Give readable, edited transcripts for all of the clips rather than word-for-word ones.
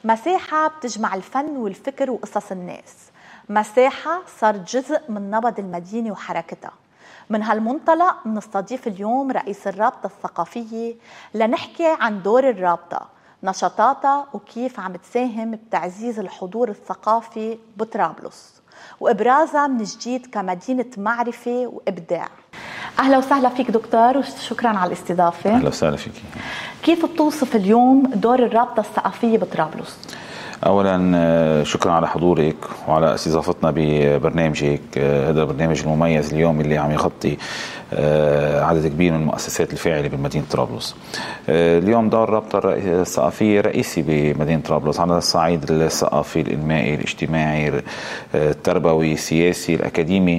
مساحة بتجمع الفن والفكر وقصص الناس. مساحة صارت جزء من نبض المدينة وحركتها. من هالمنطلق بنستضيف اليوم رئيس الرابطة الثقافية لنحكي عن دور الرابطة، نشاطاتها وكيف عم تساهم بتعزيز الحضور الثقافي بطرابلس وإبرازها من جديد كمدينة معرفة وإبداع. أهلا وسهلا فيك دكتور وشكرا على الاستضافة. أهلا وسهلا فيك. كيف بتوصف اليوم دور الرابطة الثقافية بطرابلس؟ أولا شكرا على حضورك وعلى استضافتنا ببرنامجك. هذا البرنامج المميز اليوم اللي عم يغطي عدد كبير من المؤسسات الفاعلة بمدينة طرابلس. اليوم دور الرابطة الثقافية رئيسي بمدينة طرابلس على الصعيد الثقافي، الإنمائي، الاجتماعي، التربوي، السياسي، الأكاديمي،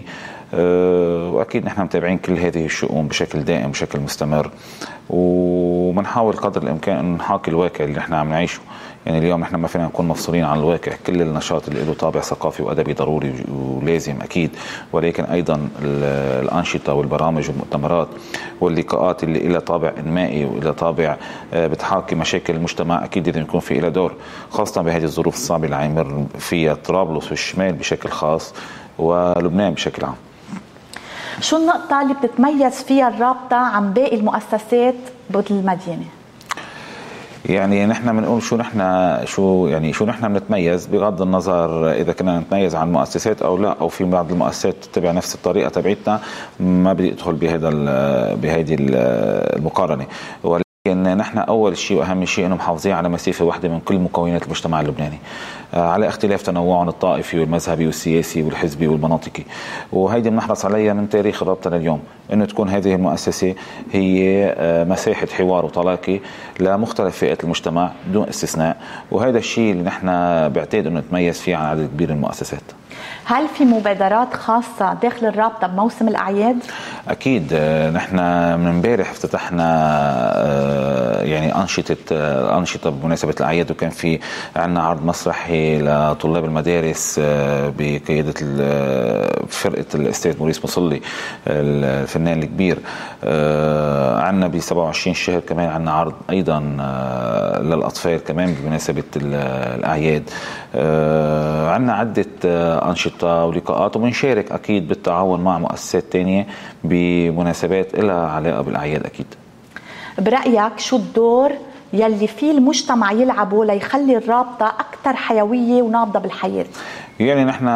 وأكيد نحن متابعين كل هذه الشؤون بشكل دائم بشكل مستمر، ومنحاول قدر الإمكان أن نحاكي الواقع اللي نحن عم نعيشه. يعني اليوم نحن ما فينا نكون مفصولين عن الواقع، كل النشاط اللي له طابع ثقافي وأدبي ضروري ولازم أكيد، ولكن أيضا الأنشطة والبرامج والمؤتمرات واللقاءات اللي لها طابع إنمائي وإلى طابع بتحاكي مشاكل المجتمع أكيد لازم يكون في لها دور، خاصة بهذه الظروف الصعبة اللي عم يمر فيها طرابلس والشمال بشكل خاص ولبنان بشكل عام. شو النقطة اللي بتتميز فيها الرابطة عن باقي المؤسسات بالمدينة؟ يعني نحن بنقول شو نحن بنتميز بغض النظر اذا كنا نتميز عن مؤسسات او لا، او في بعض المؤسسات تتبع نفس الطريقه تبعتنا، ما بدي ادخل بهذه المقارنه، ولكن نحن اول شيء واهم شيء انه محافظين على مسافه واحده من كل مكونات المجتمع اللبناني على اختلاف تنوعهم الطائفي والمذهبي والسياسي والحزبي والمناطقي، وهيدي بنحرص عليها من تاريخ الرابطه لليوم، انه تكون هذه المؤسسه هي مساحه حوار وتلاقي لمختلف فئات المجتمع بدون استثناء، وهذا الشيء اللي نحن بعتقد انه نتميز فيه عن عدد كبير من المؤسسات. هل في مبادرات خاصة داخل الرابطة بموسم الأعياد؟ أكيد. نحن من امبارح افتتحنا يعني أنشطة بمناسبة الأعياد، وكان في عنا عرض مسرحي لطلاب المدارس بقيادة فرقة الأستاذ موريس مصلي الفنان الكبير. عنا ب 27 شهر كمان عنا عرض أيضا للأطفال كمان بمناسبة الأعياد. عنا عدة أنشطة ولقاءات، وبنشارك أكيد بالتعاون مع مؤسسات تانية بمناسبات لها علاقة بالأعياد. أكيد. برأيك شو الدور يلي فيه المجتمع يلعبه ليخلي الرابطة أكثر حيوية ونابضة بالحياة؟ يعني نحن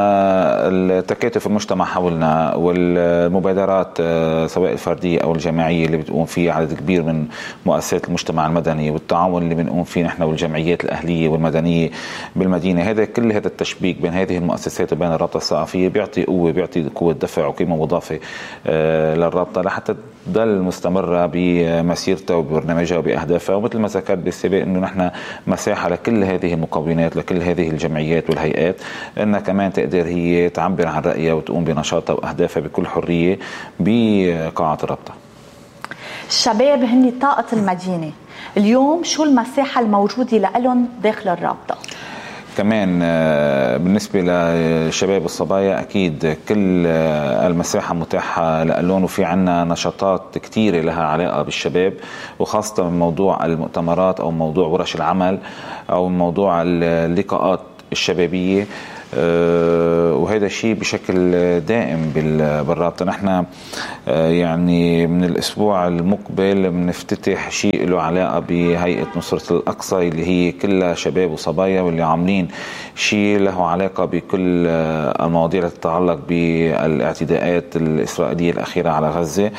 التكاتف المجتمع حولنا والمبادرات سواء الفردية أو الجماعية اللي بتقوم فيها عدد كبير من مؤسسات المجتمع المدني، والتعاون اللي بنقوم فيه نحن والجمعيات الأهلية والمدنية بالمدينة، كل هذا التشبيك بين هذه المؤسسات وبين الرابطة الثقافية بيعطي قوة دفع وقيمة مضافة للرابطة لحتى تضل مستمرة بمسيرتها وببرنامجها وبأهدافها، ومثل ما ذكرت بالسابق إنه نحن مساحة لكل هذه المكونات، لكل هذه الجمعيات والهيئات، إنها كمان تقدر هي تعبر عن رأيها وتقوم بنشاطها وأهدافها بكل حرية بقاعة الرابطة. الشباب هن طاقة المدينة، اليوم شو المساحة الموجودة لهم داخل الرابطة؟ كمان بالنسبة للشباب والصبايا أكيد كل المساحة متاحة لهم، وفي عنا نشاطات كتيرة لها علاقة بالشباب، وخاصة من موضوع المؤتمرات أو موضوع ورش العمل أو موضوع اللقاءات الشبابية، وهذا الشيء بشكل دائم بالرابطة. نحن يعني من الأسبوع المقبل بنفتتح شيء له علاقة بهيئة نصرة الأقصى اللي هي كلها شباب وصبايا، واللي عاملين شيء له علاقة بكل المواضيع التي تتعلق بالاعتداءات الإسرائيلية الأخيرة على غزة.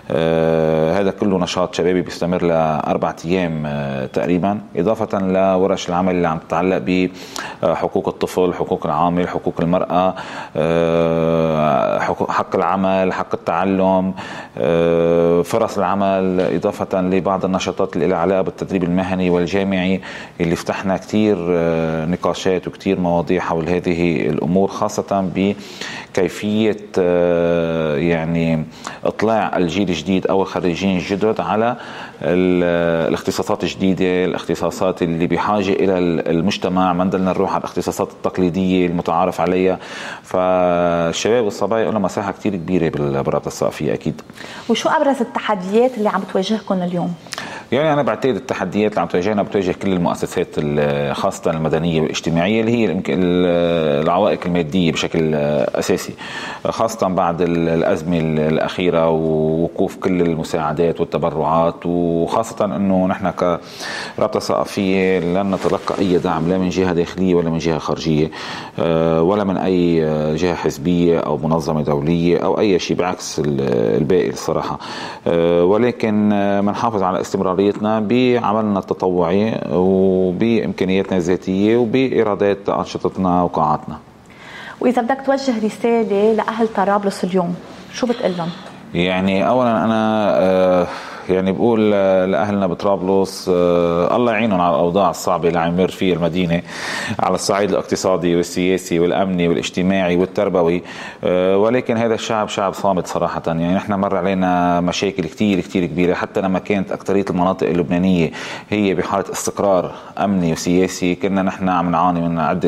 هذا كله نشاط شبابي بيستمر ل4 أيام تقريبا، إضافة لورش العمل اللي عم تتعلق بحقوق الطفل، حقوق العامل، حقوق المرأة، حق العمل، حق التعلم، فرص العمل، إضافة لبعض النشاطات اللي لها علاقة بالتدريب المهني والجامعي اللي فتحنا كتير نقاشات وكتير مواضيع حول هذه الأمور، خاصة كيفية يعني إطلاع الجيل الجديد أو الخريجين الجدد على الاختصاصات الجديدة، الاختصاصات اللي بحاجة إلى المجتمع، ما نضلنا نروح على الاختصاصات التقليدية المتعارف عليها. فالشباب والصبايا لهم مساحة كتير كبيرة بالرابطة الثقافية أكيد. وشو أبرز التحديات اللي عم تواجهكم اليوم؟ يعني أنا بعتقد التحديات اللي عم تواجهنا بتواجه كل المؤسسات خاصة المدنية والاجتماعية اللي هي العوائق المادية بشكل أساسي، خاصة بعد الأزمة الأخيرة ووقوف كل المساعدات والتبرعات، وخاصة أنه نحن كرابطة ثقافية لن نتلقى أي دعم لا من جهة داخلية ولا من جهة خارجية ولا من أي جهة حزبية أو منظمة دولية أو أي شيء، بعكس الباقي الصراحة. ولكن منحافظ على استمراريتنا بعملنا التطوعي وبإمكانياتنا الذاتية وبإيرادات أنشطتنا وقاعاتنا. وإذا بدك توجه رسالة لأهل طرابلس اليوم شو بتقول لهم؟ يعني أولا أنا يعني بقول لأهلنا بطرابلس الله يعينهم على الأوضاع الصعبة اللي عم يمر فيها المدينة على الصعيد الاقتصادي والسياسي والأمني والاجتماعي والتربوي. ولكن هذا الشعب شعب صامت صراحة. يعني نحن مر علينا مشاكل كتير كتير كبيرة، حتى لما كانت أكترية المناطق اللبنانية هي بحالة استقرار أمني وسياسي كنا نحن عم نعاني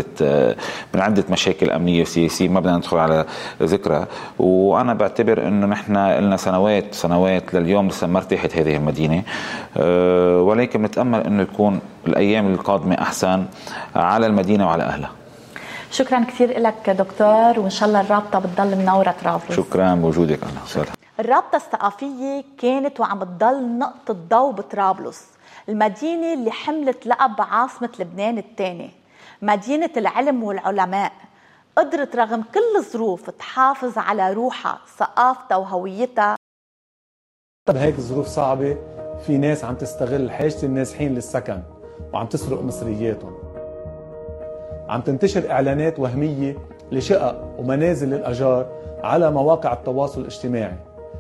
من عدة مشاكل أمنية وسياسية ما بدنا ندخل على ذكرها. وأنا بعتبر إنه نحن لنا سنوات لليوم لسه ما ارتاحت هذه المدينة، ولكن نتأمل أنه يكون الأيام القادمة أحسن على المدينة وعلى أهلها. شكرا كثير لك دكتور، وإن شاء الله الرابطة بتضل منورة طرابلس. شكرا بوجودك. أهلا وسهلا. الرابطة الثقافية كانت وعم تضل نقطة ضوء بطرابلس، المدينة اللي حملت لقب عاصمة لبنان الثاني، مدينة العلم والعلماء. قدرت رغم كل الظروف تحافظ على روحها، ثقافتها وهويتها. بهيك الظروف صعبة في ناس عم تستغل حاجة النازحين للسكن وعم تسرق مصرياتهم. عم تنتشر إعلانات وهمية لشقق ومنازل للأجار على مواقع التواصل الاجتماعي.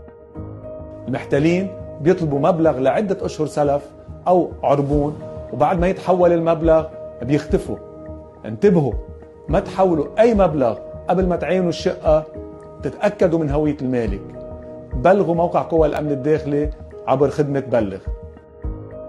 المحتلين بيطلبوا مبلغ لعدة أشهر سلف أو عربون، وبعد ما يتحول المبلغ بيختفوا. انتبهوا، ما تحولوا أي مبلغ قبل ما تعينوا الشقة، تتأكدوا من هوية المالك. بلغوا موقع قوى الأمن الداخلي عبر خدمة بلغ.